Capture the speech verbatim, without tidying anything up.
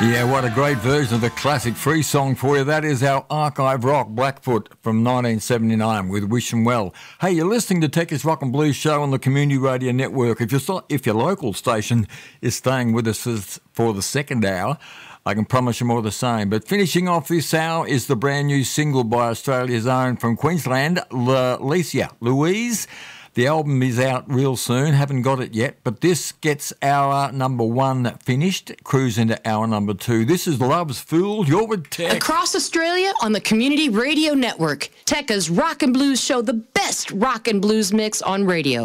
Yeah, what a great version of the classic Free song for you. That is our archive rock, Blackfoot, from nineteen seventy-nine with Wish 'Em Well. Hey, you're listening to Techie's Rock and Blues Show on the Community Radio Network. If, you're, if your local station is staying with us for the second hour, I can promise you more of the same. But finishing off this hour is the brand new single by Australia's own from Queensland, Alicia Louise. The album is out real soon, haven't got it yet, but this gets our number one finished, cruise into hour number two. This is Love's Fool, you're with Tech. Across Australia on the Community Radio Network, Tekka's Rock and Blues Show, the best rock and blues mix on radio.